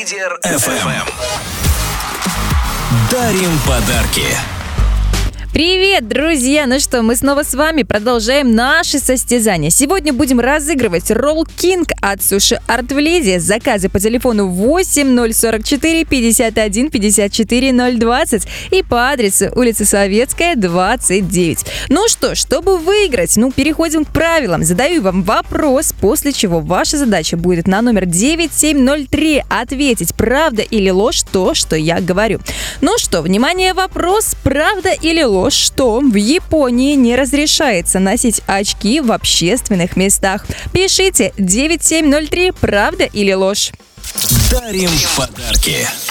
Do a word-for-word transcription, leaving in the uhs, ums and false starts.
Лидер эф эм. Дарим подарки. Привет, друзья! Ну что, мы снова с вами продолжаем наши состязания. Сегодня будем разыгрывать Roll King от Sushi Art в Лиде. Заказы по телефону восемь ноль сорок четыре пятьдесят один пятьдесят четыре ноль двадцать и по адресу улица Советская, двадцать девять. Ну что, чтобы выиграть, ну переходим к правилам. Задаю вам вопрос, после чего ваша задача будет на номер девять семь ноль три ответить, правда или ложь то, что я говорю. Ну что, внимание, вопрос, правда или ложь, что в Японии не разрешается носить очки в общественных местах. Пишите девять семь ноль три, правда или ложь. Дарим подарки.